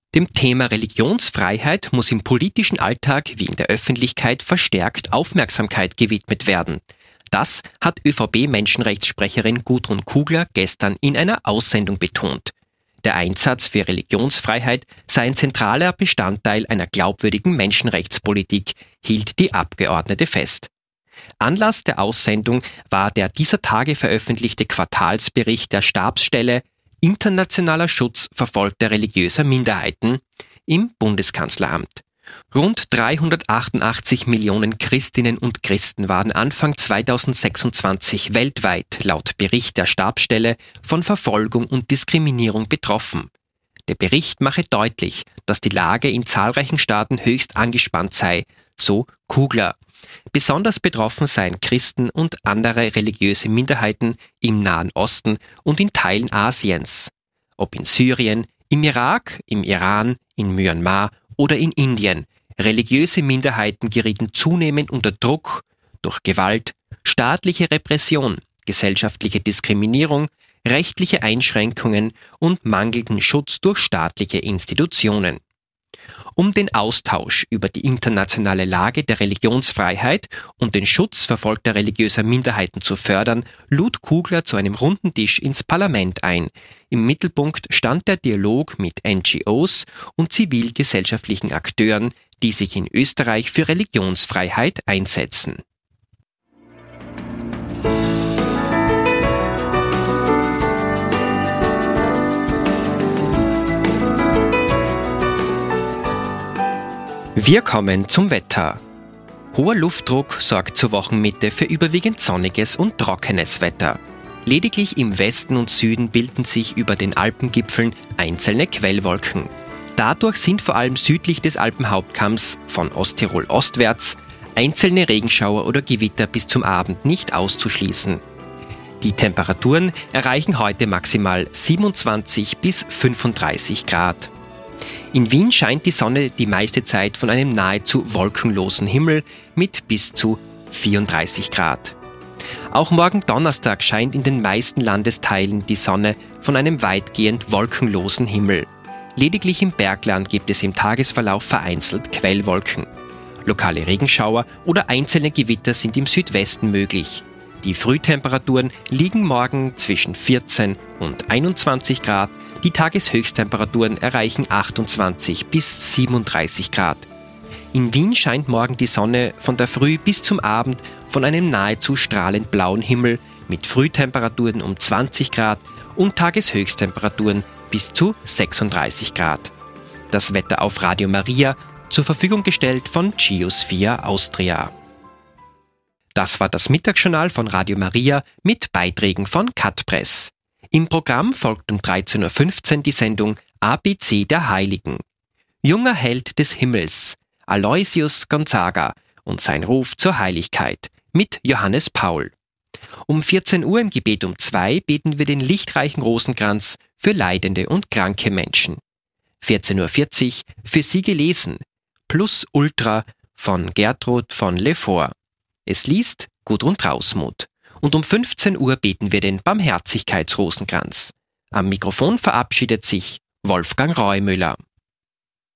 Dem Thema Religionsfreiheit muss im politischen Alltag wie in der Öffentlichkeit verstärkt Aufmerksamkeit gewidmet werden. Das hat ÖVP-Menschenrechtssprecherin Gudrun Kugler gestern in einer Aussendung betont. Der Einsatz für Religionsfreiheit sei ein zentraler Bestandteil einer glaubwürdigen Menschenrechtspolitik, hielt die Abgeordnete fest. Anlass der Aussendung war der dieser Tage veröffentlichte Quartalsbericht der Stabsstelle Internationaler Schutz verfolgter religiöser Minderheiten im Bundeskanzleramt. Rund 388 Millionen Christinnen und Christen waren Anfang 2026 weltweit laut Bericht der Stabsstelle von Verfolgung und Diskriminierung betroffen. Der Bericht mache deutlich, dass die Lage in zahlreichen Staaten höchst angespannt sei, so Kugler. Besonders betroffen seien Christen und andere religiöse Minderheiten im Nahen Osten und in Teilen Asiens. Ob in Syrien, im Irak, im Iran, in Myanmar oder in Indien. Religiöse Minderheiten gerieten zunehmend unter Druck durch Gewalt, staatliche Repression, gesellschaftliche Diskriminierung, rechtliche Einschränkungen und mangelnden Schutz durch staatliche Institutionen. Um den Austausch über die internationale Lage der Religionsfreiheit und den Schutz verfolgter religiöser Minderheiten zu fördern, lud Kugler zu einem runden Tisch ins Parlament ein. Im Mittelpunkt stand der Dialog mit NGOs und zivilgesellschaftlichen Akteuren, die sich in Österreich für Religionsfreiheit einsetzen. Wir kommen zum Wetter. Hoher Luftdruck sorgt zur Wochenmitte für überwiegend sonniges und trockenes Wetter. Lediglich im Westen und Süden bilden sich über den Alpengipfeln einzelne Quellwolken. Dadurch sind vor allem südlich des Alpenhauptkamms von Osttirol ostwärts einzelne Regenschauer oder Gewitter bis zum Abend nicht auszuschließen. Die Temperaturen erreichen heute maximal 27 bis 35 Grad. In Wien scheint die Sonne die meiste Zeit von einem nahezu wolkenlosen Himmel mit bis zu 34 Grad. Auch morgen Donnerstag scheint in den meisten Landesteilen die Sonne von einem weitgehend wolkenlosen Himmel. Lediglich im Bergland gibt es im Tagesverlauf vereinzelt Quellwolken. Lokale Regenschauer oder einzelne Gewitter sind im Südwesten möglich. Die Frühtemperaturen liegen morgen zwischen 14 und 21 Grad. Die Tageshöchsttemperaturen erreichen 28 bis 37 Grad. In Wien scheint morgen die Sonne von der Früh bis zum Abend von einem nahezu strahlend blauen Himmel mit Frühtemperaturen um 20 Grad und Tageshöchsttemperaturen bis zu 36 Grad. Das Wetter auf Radio Maria, zur Verfügung gestellt von Geosphere Austria. Das war das Mittagsjournal von Radio Maria mit Beiträgen von Katpress. Im Programm folgt um 13.15 Uhr die Sendung ABC der Heiligen. Junger Held des Himmels, Aloysius Gonzaga und sein Ruf zur Heiligkeit mit Johannes Paul. Um 14 Uhr im Gebet um 2 beten wir den lichtreichen Rosenkranz für leidende und kranke Menschen. 14.40 Uhr für Sie gelesen, Plus Ultra von Gertrud von Lefort. Es liest Gudrun Trausmuth. Und um 15 Uhr beten wir den Barmherzigkeitsrosenkranz. Am Mikrofon verabschiedet sich Wolfgang Reumüller.